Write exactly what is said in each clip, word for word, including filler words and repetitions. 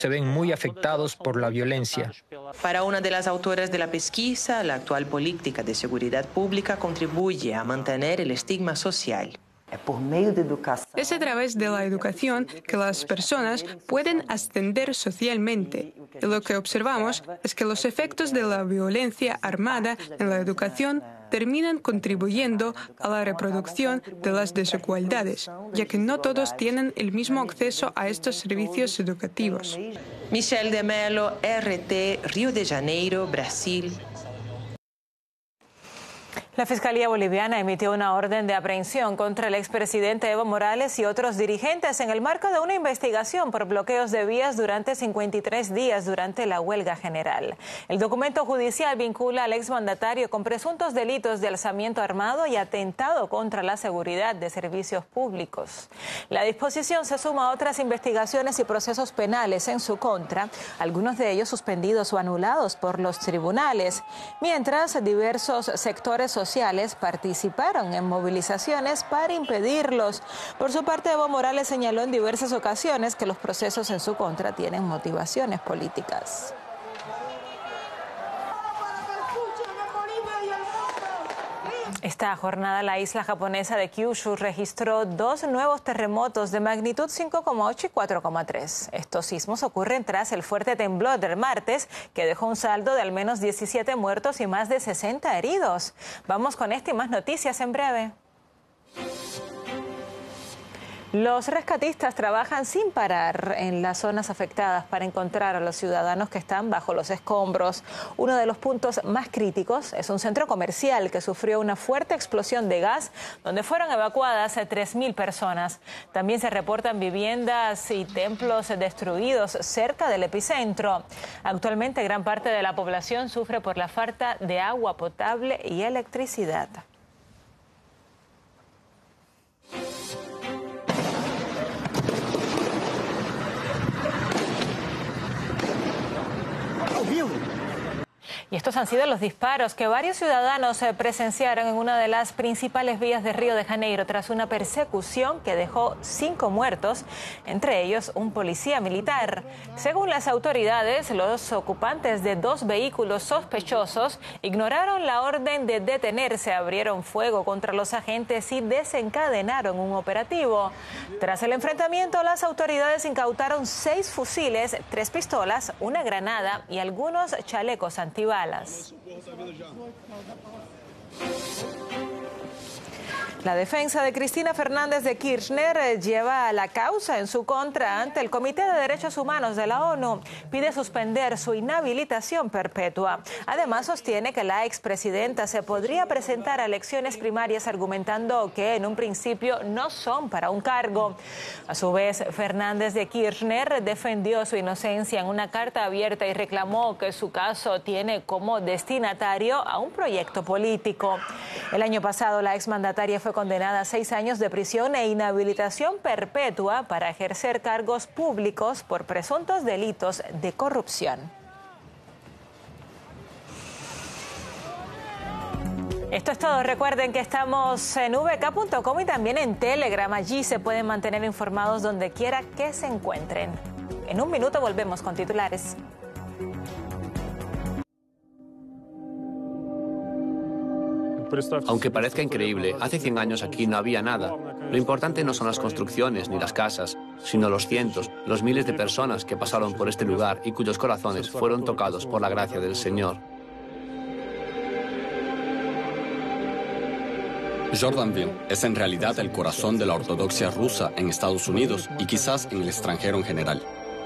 se ven muy afectados por la violencia. Para una de las autoras de la pesquisa, la actual política de seguridad pública contribuye a mantener el estigma social. Es a través de la educación que las personas pueden ascender socialmente. Y lo que observamos es que los efectos de la violencia armada en la educación terminan contribuyendo a la reproducción de las desigualdades, ya que no todos tienen el mismo acceso a estos servicios educativos. Michelle de Mello, R T, Río de Janeiro, Brasil. La Fiscalía Boliviana emitió una orden de aprehensión contra el expresidente Evo Morales y otros dirigentes en el marco de una investigación por bloqueos de vías durante cincuenta y tres días durante la huelga general. El documento judicial vincula al exmandatario con presuntos delitos de alzamiento armado y atentado contra la seguridad de servicios públicos. La disposición se suma a otras investigaciones y procesos penales en su contra, algunos de ellos suspendidos o anulados por los tribunales, mientras diversos sectores sociales sociales participaron en movilizaciones para impedirlos. Por su parte, Evo Morales señaló en diversas ocasiones que los procesos en su contra tienen motivaciones políticas. Esta jornada la isla japonesa de Kyushu registró dos nuevos terremotos de magnitud cinco coma ocho y cuatro coma tres. Estos sismos ocurren tras el fuerte temblor del martes, que dejó un saldo de al menos diecisiete muertos y más de sesenta heridos. Vamos con esta y más noticias en breve. Los rescatistas trabajan sin parar en las zonas afectadas para encontrar a los ciudadanos que están bajo los escombros. Uno de los puntos más críticos es un centro comercial que sufrió una fuerte explosión de gas, donde fueron evacuadas tres mil personas. También se reportan viviendas y templos destruidos cerca del epicentro. Actualmente, gran parte de la población sufre por la falta de agua potable y electricidad. Y estos han sido los disparos que varios ciudadanos presenciaron en una de las principales vías de Río de Janeiro tras una persecución que dejó cinco muertos, entre ellos un policía militar. Según las autoridades, los ocupantes de dos vehículos sospechosos ignoraron la orden de detenerse, abrieron fuego contra los agentes y desencadenaron un operativo. Tras el enfrentamiento, las autoridades incautaron seis fusiles, tres pistolas, una granada y algunos chalecos antibalas. La defensa de Cristina Fernández de Kirchner lleva la causa en su contra ante el Comité de Derechos Humanos de la ONU. Pide suspender su inhabilitación perpetua. Además, sostiene que la expresidenta se podría presentar a elecciones primarias argumentando que en un principio no son para un cargo. A su vez, Fernández de Kirchner defendió su inocencia en una carta abierta y reclamó que su caso tiene como destinatario a un proyecto político. El año pasado, la exmandataria fue condenada a seis años de prisión e inhabilitación perpetua para ejercer cargos públicos por presuntos delitos de corrupción. Esto es todo. Recuerden que estamos en v k punto com y también en Telegram. Allí se pueden mantener informados donde quiera que se encuentren. En un minuto volvemos con titulares. Aunque parezca increíble, hace cien años aquí no había nada. Lo importante no son las construcciones ni las casas, sino los cientos, los miles de personas que pasaron por este lugar y cuyos corazones fueron tocados por la gracia del Señor. Jordanville es en realidad el corazón de la ortodoxia rusa en Estados Unidos y quizás en el extranjero en general.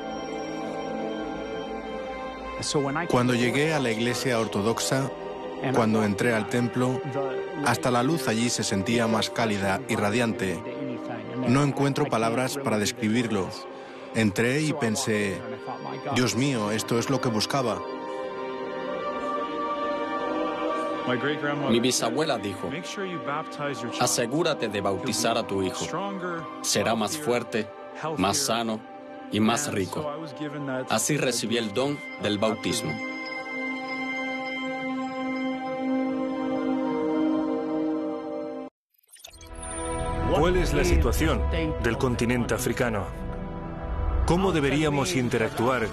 Cuando llegué a la iglesia ortodoxa, cuando entré al templo, hasta la luz allí se sentía más cálida y radiante. No encuentro palabras para describirlo. Entré y pensé, Dios mío, esto es lo que buscaba. Mi bisabuela dijo, asegúrate de bautizar a tu hijo. Será más fuerte, más sano y más rico. Así recibí el don del bautismo. ¿Cuál es la situación del continente africano? ¿Cómo deberíamos interactuar